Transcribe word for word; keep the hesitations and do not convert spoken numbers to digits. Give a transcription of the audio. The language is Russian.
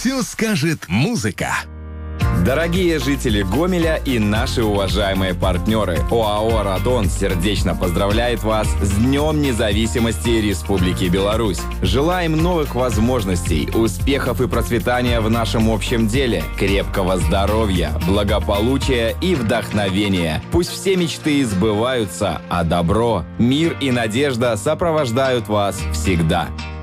Все скажет музыка. Дорогие жители Гомеля и наши уважаемые партнеры, ОАО «Радон» сердечно поздравляет вас с Днем независимости Республики Беларусь. Желаем новых возможностей, успехов и процветания в нашем общем деле, крепкого здоровья, благополучия и вдохновения. Пусть все мечты сбываются, а добро, мир и надежда сопровождают вас всегда.